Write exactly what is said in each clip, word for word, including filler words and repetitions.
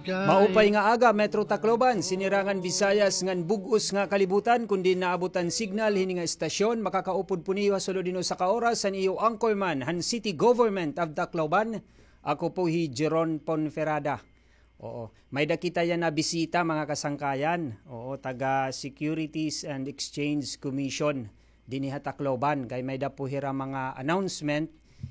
Maupay nga aga, Metro Tacloban, sinirangan Visayas ngan bugos nga kalibutan, kundi naabutan signal hini nga estasyon, makakaupod po niyo sulod sa kaoras, san iyo anchorman, Han City Government of Tacloban. Ako po hi Jeron Ponferrada. Oo, may dakita yan na bisita mga kasangkayan. Oo, taga Securities and Exchange Commission diniha Tacloban. Kay may da po hira mga announcement,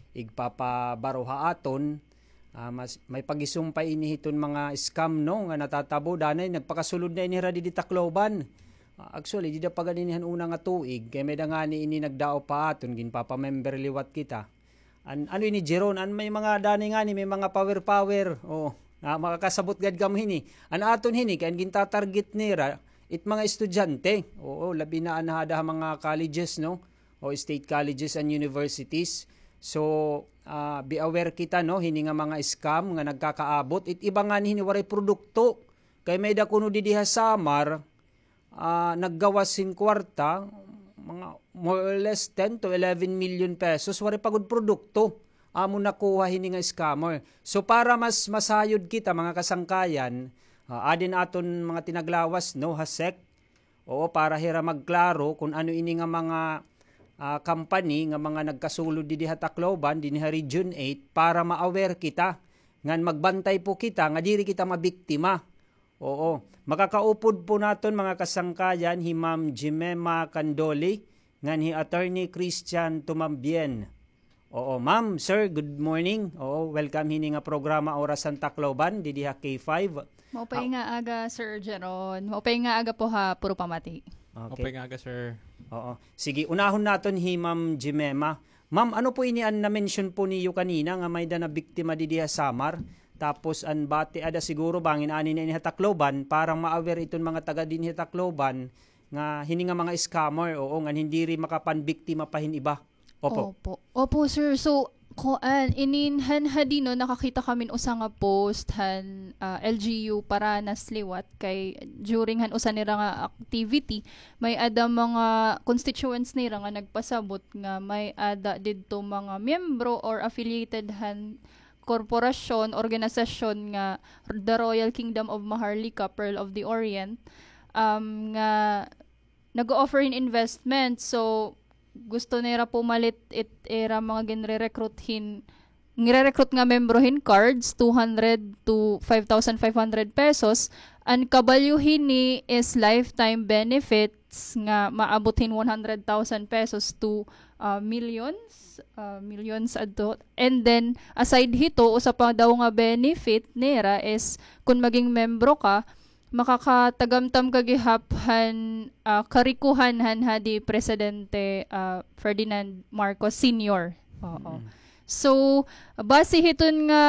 igpapabaro aton. Uh, mas, may pagisumpay inihiton mga scam no nga natatabo danay nagpakasulod na inira di Tacloban. Uh, actually di da paganinihan una nga tuig kay may dangani ini nagdao pa aton ginpapa-member liwat kita. An ano ini Jeron an may mga danay ngani may mga power power. Oh, na makakasabot gad gam hini. An aton hini kay ginta-target nira it mga estudyante. Oo, labi na anhada mga colleges no o state colleges and universities. So uh, be aware kita no hini nga mga scam nga nagkakaabot it iba nga hini waray produkto kay may da kuno di diha Samar uh, naggawas sin kwarta mga more or less ten to eleven million pesos waray pagod produkto amo nakuha hini nga scammer. So para mas masayod kita mga kasangkayan uh, adin aton mga tinaglawas no hasek oo para hira magklaro kung ano ini nga mga Uh, company nga mga nagkasulod di diha Tacloban dinha Region eight para ma-aware kita ngan magbantay po kita nga diri kita mabiktima. Oo, makakaupod po naton mga kasangkayan hi Ma'am Jimema Candoli ngan hi Attorney Christian Tumambien. Oo, ma'am, sir, good morning. Oo, welcome hini nga programa Orasan Tacloban di diha K five. Maupay nga aga Sir Jeron. Maupay nga aga po ha puro pamati. Okay. Maupay nga aga sir. Oo. Sige, unahon naton hi Ma'am Jimema. Ma'am, ano po ini an na-mention po niyo kanina nga may da na biktima di diha Samar? Tapos an bati ada siguro bangin ani na ini Tacloban parang ma-aware iton mga taga dinhi Tacloban nga hini nga mga scammer oo nga hindi ri makapanbiktima pa hin iba. Opo. Opo. Opo sir. So koan ininhan hadino nakakita kami usa nga post han uh, L G U para nasliwat kay during han usa nira nga activity may ada mga constituents nira nga nagpasabot nga may ada didto mga miyembro or affiliated han korporasyon organisasyon nga the Royal Kingdom of Maharlika Pearl of the Orient um, nga nag-offer in investment. So gusto nila pumalit it era mga ginre-recruit hin ngire-recruit nga membrohin cards two hundred to five thousand five hundred pesos ang kabalyuhin ni is lifetime benefits nga maabutin one hundred thousand pesos to uh, millions uh, millions adto. And then aside hito usa pa daw nga benefit nira is kung maging membro ka makakatagamtam kagihaphan uh, karikuhan han hadi Presidente uh, Ferdinand Marcos Senior Oo. Mm-hmm. So base hiton nga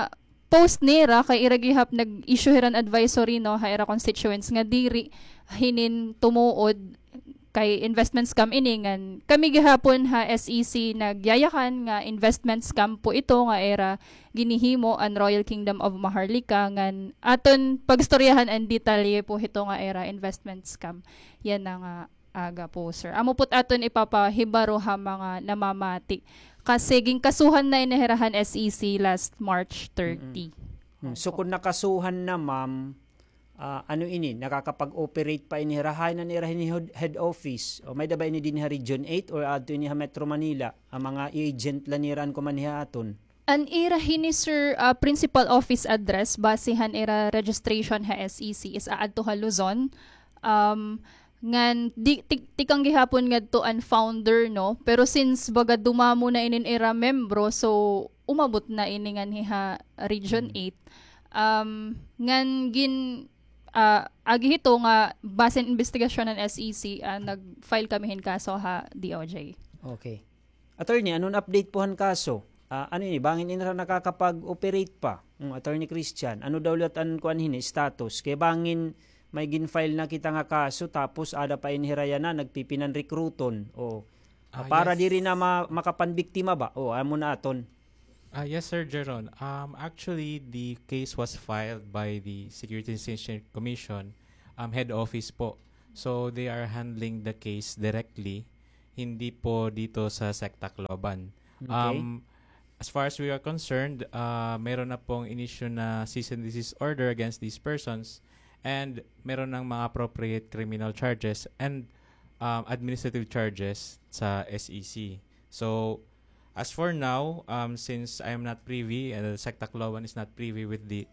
post nira kay iragihap nag-issue hiran advisory no ha ira constituents nga diri hinin tumuod kay investment scam iningan kami gihapon ha S E C nagyayakan nga investment scam po ito nga era ginihimo an Royal Kingdom of Maharlika ngan aton pagstoryahan and detalye po ito nga era investment scam yan na nga aga po sir amo put aton ipapahibaro ha mga namamati kasi ginkasuhan na inahirahan S E C last March thirtieth. Mm-hmm. So kung nakasuhan na ma'am Uh, ano ini nakakapag-operate pa ini rahay na nirahin ni head office o may dabay ni din ha Region eight or adto ni ha Metro Manila ang mga agent laniran ko man niya aton an irahin ni sir uh, principal office address basihan era registration ha S E C is aadto ha Luzon um ngan di tikang gihapon ngadto an founder no pero since baga dumamo na inin era membro so umabot na ini ngan ha Region eight um ngan gin Uh, agi hito nga basin investigasyon ng S E C uh, nag-file kami hin kaso ha D O J. Okay. Attorney, anong update po han kaso? Uh, ano ini bangin inra nakakapag-operate pa? Um, Attorney Christian, ano daw latan kuan hini status? Kay bangin may gin-file na kita nga kaso tapos ada pa inhiraya na nagpipinan rekruton o uh, ah, para yes. diri na ma- makapanbiktima ba? O amo na aton. Uh, yes, Sir Jeron. Um, actually, the case was filed by the Securities and Exchange Commission um, head office po. So, they are handling the case directly, hindi po dito sa S E C Tacloban. Okay. Um, as far as we are concerned, uh, meron na pong inisyu na cease and desist order against these persons and meron ng mga appropriate criminal charges and um, administrative charges sa S E C. So, as for now, um, since I am not privy and uh, Sec Tacloban is not privy with the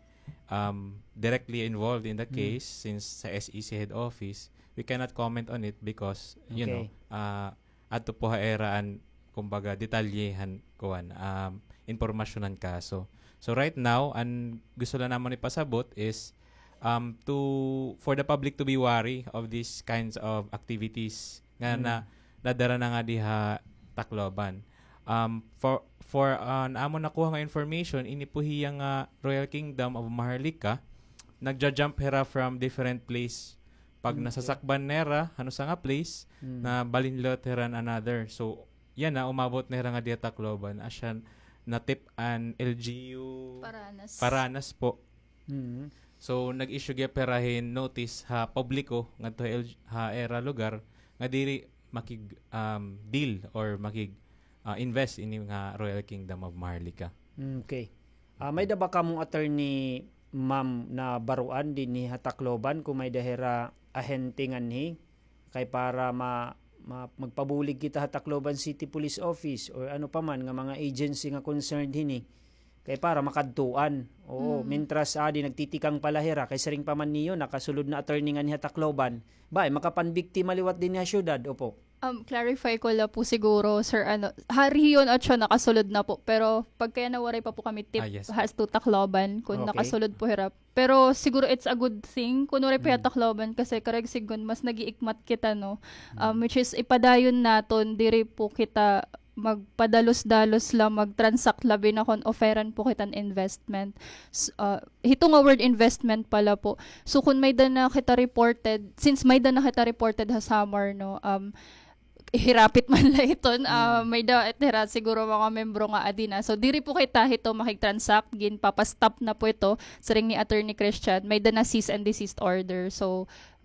um, directly involved in the case, mm. since sa S E C head office, we cannot comment on it because, you Okay. know, uh, ato po haeraan, kumbaga, detalyehan kuan, um, impormasyonan kaso. So right now, ang gusto lang naman ipasabot is um, to for the public to be wary of these kinds of activities nga Mm. na nadara na nga diha Tacloban. Um, for for uh, amo nakuha nga information, inipuhiya nga Royal Kingdom of Maharlika, nagja-jump hera from different place. Pag Okay. nasasakban nera, ano sa nga place, Mm. na balinlot heran another. So, yan na, umabot na hera nga diya Tacloban. Asyan, natip an L G U Paranas. Paranas po. Mm. So, nag-issue gya perahin notice ha publiko nga to L G, ha era lugar nga diri makig um, deal or makig uh, invest in nga Royal Kingdom of Maharlika. Okay. Ah, may da ba kamong attorney ma'am na baruan din ni Tacloban kung may dahera ahentingan ni kay para ma, ma magpabulig kita sa Tacloban City Police Office or ano pa man nga mga agency nga concerned hini kay para makadtuan. Oo, Mm. mintras adi nagtitikang palahira kay saring pa man niyo nakasulod na attorney nga ni Tacloban. Bay makapanbiktima liwat din ni syudad opo. Um, clarify ko lang po siguro, sir, ano, hari yun at siya nakasulod na po. Pero pag kaya nawaray pa po kami tip Ah, yes. has to Tacloban kung Okay. nakasulod po hirap. Pero siguro it's a good thing kung waray pa Mm. Tacloban kasi karag sigun mas nagiikmat kita, no? Um, which is ipadayon naton, diri po kita magpadalos-dalos lang, mag-transact labi na kung offeran po kitan investment. S- uh, hito nga word investment pala po. So kung may dana kita reported, since may dana kita reported ha summer, no, um, hirapit man la iton, uh, may da etera siguro mga membro nga adina. So diri po kita hito makig-transact, gin papastop na po ito sa ring ni Attorney Christian. May dana cease and desist order. So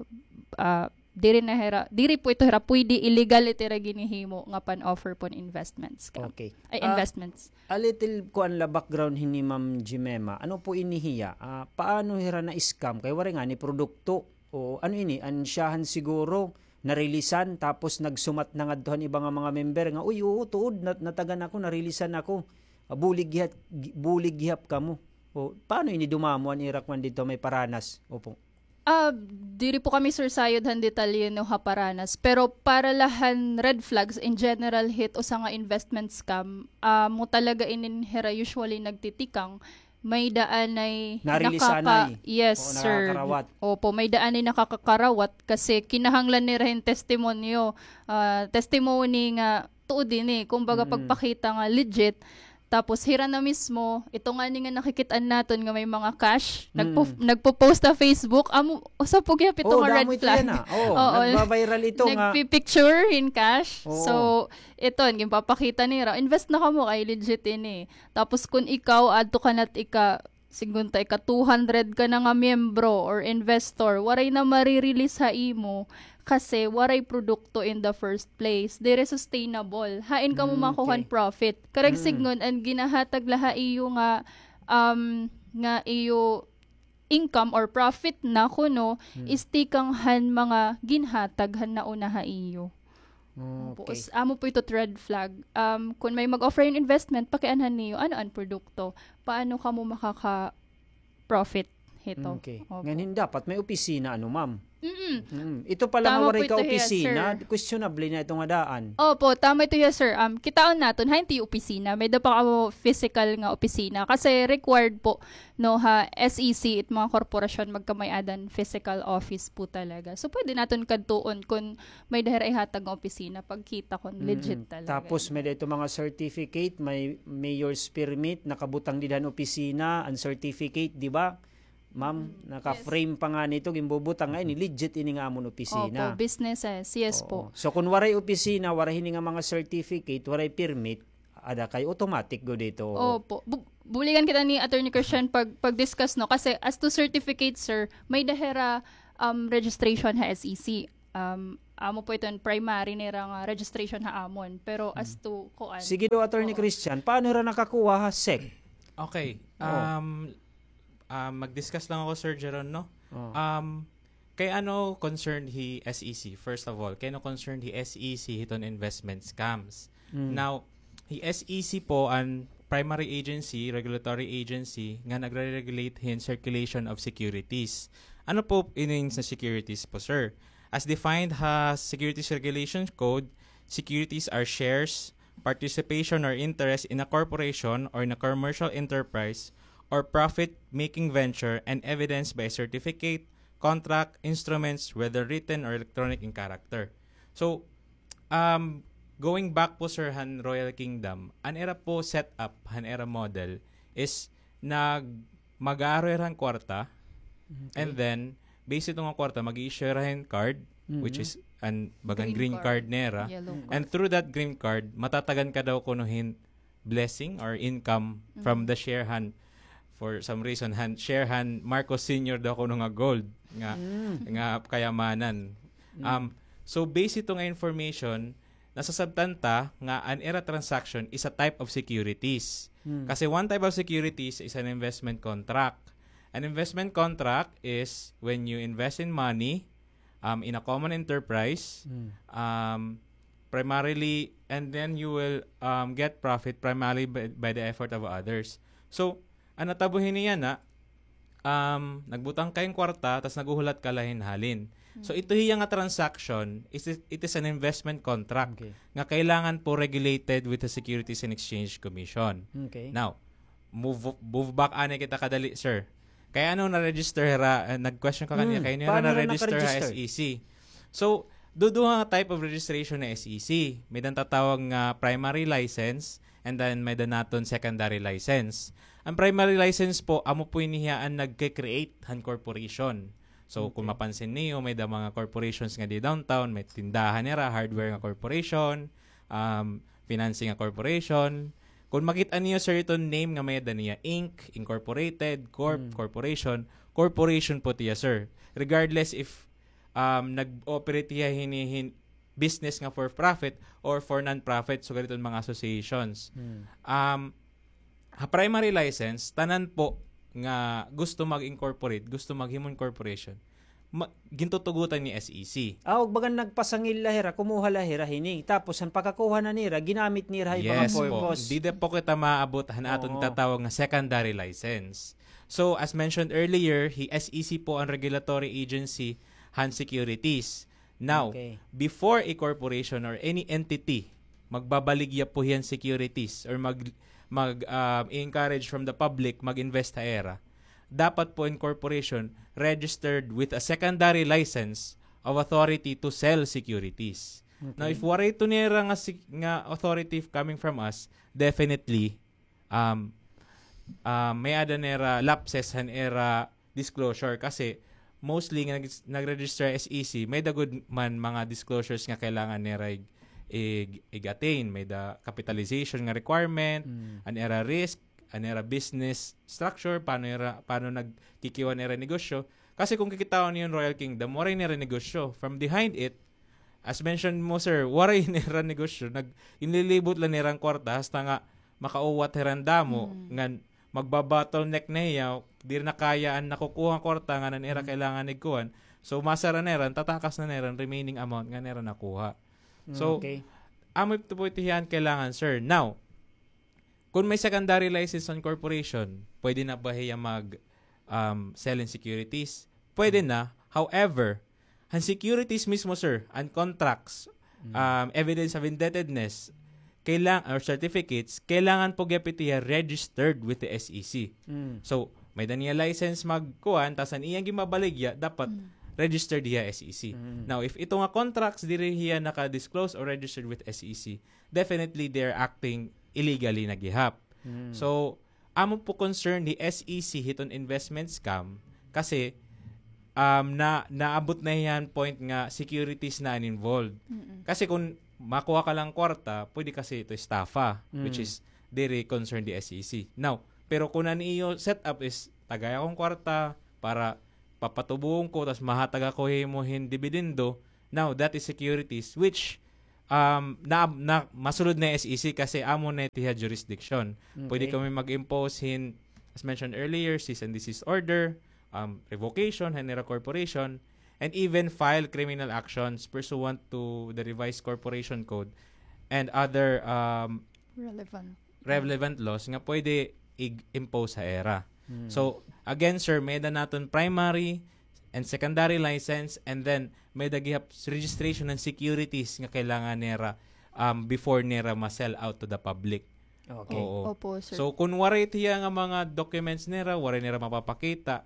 uh, diri na hera, diri po ito hera pwede illegal itira ginihimo nga pan-offer po ng investments. Ka. Okay. Ay, Ah, investments. A little kuan la background hini Ma'am Jimema. Ano po inihiya? Ah, paano hira na scam kay wari nga ni produkto o ano ini ansyahan siguro narilisan tapos nagsumat na ngadtohan iba nga mga member nga uy oo tuod nat natagan ako narilisan ako. Ah, bulig gihat bulig gihap kamo. O paano ini dumamuan irakwan dito may paranas? Opo. Ah, diri po kami sir sayod han detalye no haparanas. Pero para lahan red flags in general hit o sa nga investment scam, ah mo talaga ininhera usually nagtitikang may daan ay Narilisanay. yes Oo, sir. nakakarawat. Opo, may daan ay nakakakarawat kasi kinahanglan ni rin testimonyo, ah, testimony nga tuod din eh. Kumbaga Mm. pagpakita nga legit. Tapos hira na mismo, ito nga ni nga nakikitaan naton nga may mga cash, nagpo, Mm. nagpo-post sa Facebook, amo usa po gyap ito Oh, nga red damo ito flag. yan ah. Oh, Oo. nagba-viral ito nga. Nagpi-picture in cash. Oo. So, ito, yung papakita nila, invest na ka mo kay legit ini. Tapos kung ikaw, adto ka na't ika, sigunta ika two hundred ka na nga miyembro or investor, waray na marirelease ha imo kasi waray produkto in the first place. Dire sustainable. Hain ka mo Mm, makuhan okay. profit. Karag Mm. signon, ang ginahatag laha iyo nga, um, nga iyo income or profit na kuno Hmm. is tikang han mga ginhataghan na una ha iyo. Okay. Pos, amo po ito red flag. Um, kung may mag-offer yung investment, pakianhan niyo, ano ang produkto? Paano ka mo makaka-profit ito? Okay. Opo. Ngayon dapat may opisina ano ma'am. Mm-mm. Mm. Ito pala Tama nga waray po ka ito, yes, opisina, sir. questionable na itong adaan. Opo, tama ito yes, sir. Um, kitaon naton, ha, hindi opisina. May da pa ako physical nga opisina. Kasi required po, no, ha, S E C, it mga korporasyon, magkamay-adan physical office po talaga. So, pwede naton kadtuon kung may dahil ihatag nga opisina, pagkita kung legit Mm. talaga. Tapos may dito mga certificate, may mayor's permit, nakabutang didan opisina, ang certificate, di ba? Ma'am, naka-frame pa nga nito, gimbubutang nga ini, legit ini nga amon opisina. Opo, businesses. Yes Oo. po. So kung waray opisina, waray hini nga mga certificate, waray permit, ada kay automatic go dito. Opo. Bu- buligan kita ni Attorney Christian pag pag-discuss no kasi as to certificate sir, may dahera um registration ha S E C. Um amo po ito yung primary nira nga registration ha amon. Pero as to kuan. Sige do, Attorney Oo. Christian, paano ra nakakuha ha sec? Okay. Oo. Um, um, mag-discuss lang ako, Sir Jeron, no? Oh. Um, kay ano concerned he S E C? First of all, kay ano concerned he S E C hiton investment scams. Mm. Now, he S E C po an primary agency, regulatory agency nga nagre-regulate hin circulation of securities. Ano po ining sa securities po, sir? As defined ha Securities Regulation Code, securities are shares, participation or interest in a corporation or in a commercial enterprise or profit-making venture and evidenced by a certificate, contract, instruments, whether written or electronic in character. So, um, going back po, sir, han Royal Kingdom, an era po setup, han era model, is nag mag-aaroy ran kwarta, and then, based itong nga kwarta, mag-i-issue ran card, Mhm. which is an bagang Green green, card, nera. Yellow card. And through that green card, matatagan ka daw kunuhin blessing or income from the share han. For some reason, han share han Marcos Senior daw kuno nga gold nga nga kayamanan. Um so based ito nga information, nasa sabtanta nga an era transaction is a type of securities. Mm. Kasi one type of securities is an investment contract. An investment contract is when you invest in money um, in a common enterprise, Mm. um, primarily, and then you will um, get profit primarily by, by the effort of others. So, ang natabuhin niya na, um, nagbutang kayong kwarta, tapos naguhulat ka lahin halin. So, ito hiya nga transaction, it is, it is an investment contract Okay. nga kailangan po regulated with the Securities and Exchange Commission. Okay. Now, move move back ane kita kadali, sir. Kaya ano na-register ra, uh, nag-question ka kanina, Hmm, kaya paano na na na-register ha naka-register? S E C. So, dudu nga type of registration na S E C. May dan tatawag nga primary license and then may dan naton secondary license. Ang primary license po, amo po inihiyaan nagke-create han corporation. So, kung mapansin niyo, may da mga corporations nga di downtown, may tindahan nila, hardware nga corporation, um, financing nga corporation. Kung makita niyo, sir, itong name nga may da niya, Incorporated, Incorporated, Corp, Corporation, Corporation po tiya, sir. Regardless if um, nag-operate tiya hinihin business nga for profit or for non-profit, so ganito mga associations. Mm. Um, ha primary license, tanan po nga gusto mag-incorporate, gusto maghimon corporation, ma- gintutugutan ni S E C. Ah, ug bagan nagpasangil lahira, kumuha lahira hini. Tapos ang pagkakuha na nira, ginamit nira yung mga Yes po. purpose. Di de po kita maabot han atong Oo. tatawag nga secondary license. So, as mentioned earlier, he S E C po ang regulatory agency han securities. Now, Okay. before a corporation or any entity magbabaligya po yan securities or mag mag um, encourage from the public mag-invest sa era, dapat po in corporation registered with a secondary license of authority to sell securities. Now, if waray to nira nga, si- nga authority coming from us, definitely um, um, may ada nera lapses han era disclosure kasi mostly nga nag- nag-register S E C, may dagod man mga disclosures nga kailangan nera ig, ig, ig-attain. May the capitalization nga requirement, an era risk, an era business structure, paano era, paano nagkikiwan era negosyo. Kasi kung kikitawan niyo yung Royal Kingdom, waray nera negosyo. From behind it, as mentioned mo, sir, waray nera negosyo. Nag, inlilibot lang nirang kwarta hasta nga makauwat heranda mo, nga magbabottleneck na iya, di na kaya ang nakukuha ang kwarta nga na nera kailangan nigkuhan. So, masara neran, tatakas na neran, remaining amount nga nera nakuha. So, okay. amo ito po itihan kailangan, sir. Now, kung may secondary license on corporation, pwede na ba hiya mag um, sell in securities? Pwede na. However, ang securities mismo, sir, and contracts, um, evidence of indebtedness, kailang, or certificates, kailangan po gapitiya registered with the S E C. Mm. So, may daniya license magkuhan, tas ang iyang gimabaligya, dapat registered diya S E C. Mm. Now, if ito nga contracts, di rin hiya naka-disclose or registered with S E C, definitely they're acting illegally na gihap. Mm. So, amo po concern ni S E C hiton investment scam kasi um, na naabot na yan point nga securities na involved. Kasi kung makuha ka lang kwarta, pwede kasi ito estafa, Mm. which is very concerned the S E C. Now, pero kung na niyo setup is tagay akong kwarta para papatubong ko, tas mahatag ako himuhin dividendo, Now, that is securities which um na, na masulod na S E C kasi amo na itiha jurisdiction. Okay. Pwede kami mag-impose hin, as mentioned earlier, cease and desist order, um, revocation, Henera Corporation, and even file criminal actions pursuant to the revised corporation code and other um, Relevant. relevant laws nga pwede i-impose sa E R A. Hmm. So, again, sir, may da naton primary and secondary license, and then may dagihap registration ng securities nga kailangan nera um, before nera ma-sell out to the public. Okay. Oo. Opo, sir. So, kung waray tiya nga mga documents nera, waray nera mapapakita,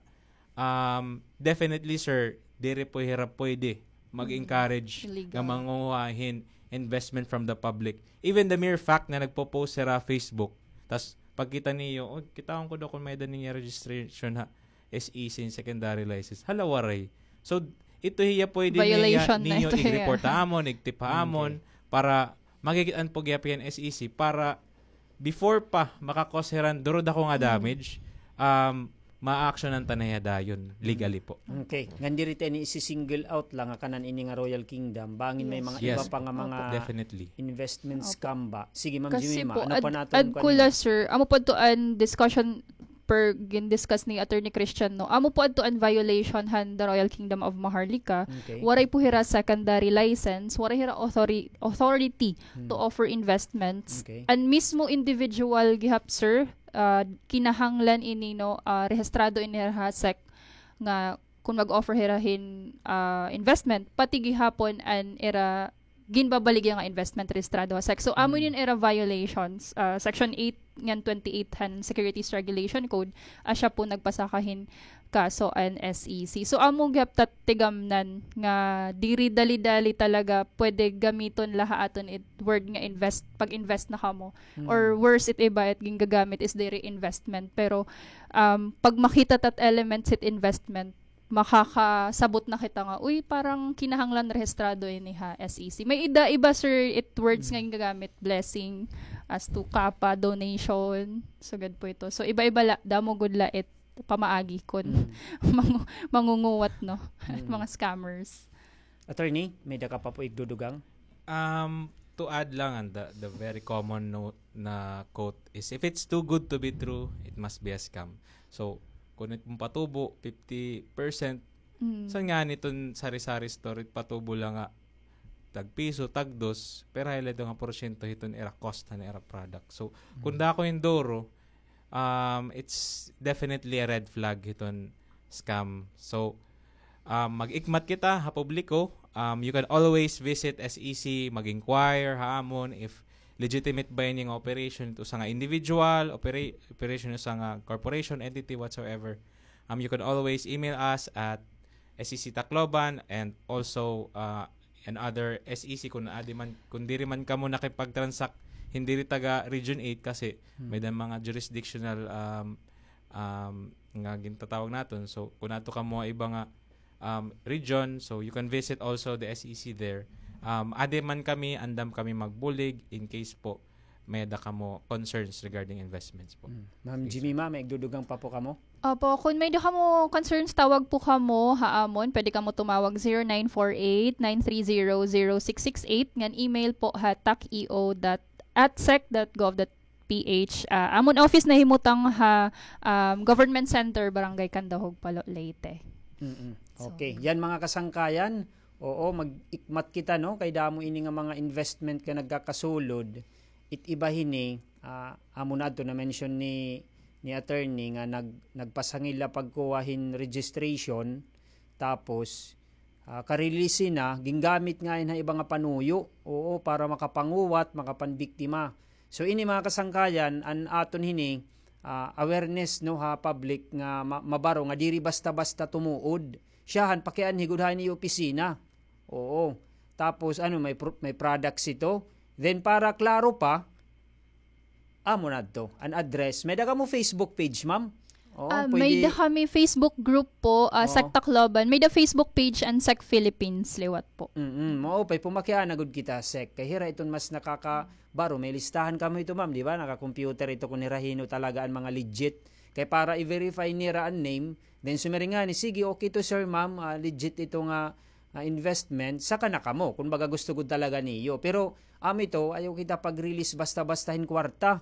um, definitely, sir, dire po hirap pwede mag-encourage Illegal. nga manguhahin investment from the public. Even the mere fact na nagpo-post sa Facebook, tas pagkita niyo, oh, kitawan ko daw kung may niya registration ha, S E C in secondary license. Hala, waray. So, ito hiya pwede niya, Violation na ninyo ito, i-report yeah. amon, igtip amon, para magigitan po gyapon S E C para before pa makakosheran durod ako nga damage, um, ma-action ang tanaya dayon legally po. Okay. Ngandi rito ni isi-single out lang nga kanan ini nga Royal Kingdom. Bangin may mga Yes. iba pa nga mga Definitely. investment Opo. scam ba. Sige, Ma'am Kasi Jimima, po, ano ad, pa natin? ad kula, sir, amo po to an discussion per gin-discuss ni Attorney Christian, no? Amo po adto an violation han the Royal Kingdom of Maharlika. Okay. Waray po hira secondary license, waray hira authority, authority Hmm. to offer investments. Okay. And mismo individual gihap, sir, uh, kinahanglan ini, no, uh, rehistrado ini ha sec nga kung mag-offer hirahin uh, investment, pati gihapon an era ginbabaligya nga investment rehistrado ha sec. So amo Mm. yun era violations, uh, section eight ngan twenty-eight han Securities Regulation Code, uh, siya po nagpasakahin kaso an S E C. So amo gyap tat tigamnan nga diri dali-dali talaga pwede gamiton laha aton it word nga invest pag-invest na kamo, Hmm. or worse it iba it gingagamit is diri investment, pero um, pag makita tat elements it investment, makakasabot na kita nga, uy, parang kinahanglan rehistrado ini ha S E C. May ida iba, sir, it words nga gagamit blessing as to kapa donation, so good po ito. So iba-iba la damo good la it pamaagi kon Hmm. mangu- mangunguwat, no, Mm. mga scammers. Attorney, may daka pa po igdudugang? Um, to add lang, and the, the very common note na quote is, if it's too good to be true, it must be a scam. So, kung itong patubo, fifty percent, Mm. saan nga nitong sari-sari store, patubo lang nga, tag piso, tag dos, pero highlight nga porsyento iton era cost na era product. So, kung dako yung doro, um, it's definitely a red flag iton scam. So, um, mag-ikmat kita, ha publiko, um, you can always visit S E C, mag-inquire, haamon, if legitimate ba yun yung operation ito sa nga individual, opera- operation sa nga corporation, entity, whatsoever. Um, you can always email us at S E C Tacloban and also uh, and other S E C kung adi man kung diri man kamo nakipag-transact hindi ri taga Region eight kasi Hmm. may dan mga jurisdictional um, um, nga gintatawag naton. So kung nato kamo iba nga um, region, so you can visit also the S E C there. Um, adi man kami, andam kami magbulig in case po may da kamo concerns regarding investments po. Hmm. Ma'am Jimima, may igdudugang pa po kamo? Opo, kung may ka mo concerns, tawag po kamo haamon. Pwede kamo tumawag zero nine four eight, nine three zero, zero six six eight. Ngan email po ha takeo dot at sec dot gov dot ph. Uh, amon office na himutang ha um, Government Center, Barangay Candahog, Palo, Leyte. Mm-mm. So- Okay. Yan mga kasangkayan. Oo, mag-ikmat kita, no? Kay damo ini nga mga investment ka nagkakasulod. It iba hini, uh, amo na to na mention ni ni attorney nga nag nagpasangila pagkuhahin registration, tapos uh, karelisi na gingamit nga yun na iba nga panuyo, oo, para makapanguwat, makapanbiktima. So ini mga kasangkayan, an aton hini uh, awareness, no, ha, public nga ma- mabaro nga diri basta-basta tumuod. Siyahan pakian higudhan ni opisina. Oo. Tapos ano, may pro- may products ito. Then para klaro pa, amo na to, an address. May daga mo Facebook page, ma'am? Oo, Ah, may da kami Facebook group po, uh, Oo. Sec Tacloban. May da Facebook page and Sec Philippines, liwat po. Mm-mm. Mao pay pumakian na gud kita sek. Kay hira iton mas nakakabaro, may listahan kamo ito, ma'am, di ba? Naka-computer ito kung nirahino talaga ang mga legit. Kay para i-verify nira ang name, then sumiringan ni sige, okay to sir, ma'am, ah, legit ito nga ah, investment sa kanaka mo kung baga gusto ko talaga niyo. Pero am ito ayaw kita pag-release basta-bastahin kwarta.